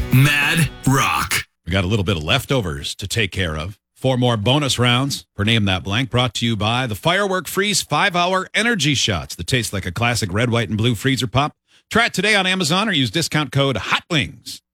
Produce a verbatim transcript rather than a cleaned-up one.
Mad Rock. We got a little bit of leftovers to take care of. Four more bonus rounds for Name That Blank, brought to you by the Firework Freeze five-hour energy shots that taste like a classic red, white, and blue freezer pop. Try it today on Amazon or use discount code HOTWINGS.